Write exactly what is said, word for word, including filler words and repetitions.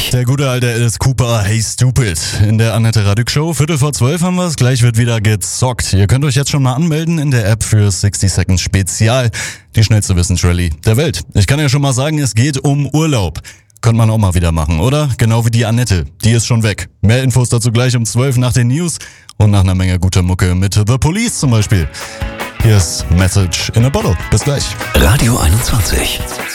einundzwanzig. Der gute alte Alice Cooper, Hey Stupid. In der Annette Radig Show, Viertel vor zwölf haben wir es. Gleich wird wieder gezockt. Ihr könnt euch jetzt schon mal anmelden in der App für sechzig Seconds Spezial. Die schnellste Wissensrallye der Welt. Ich kann ja schon mal sagen, es geht um Urlaub. Könnte man auch mal wieder machen, oder? Genau wie die Annette. Die ist schon weg. Mehr Infos dazu gleich um zwölf nach den News und nach einer Menge guter Mucke mit The Police zum Beispiel. Hier ist Message in a Bottle. Bis gleich. Radio einundzwanzig.